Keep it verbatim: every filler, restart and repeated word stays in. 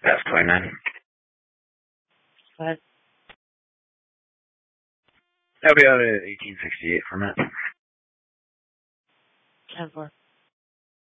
That's twenty-nine. Go ahead. That'll be out at eighteen sixty-eight for a minute. ten four.